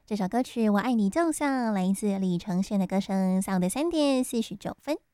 这首歌曲《我爱你》就像来自李承铉的歌声，下午的3点49分。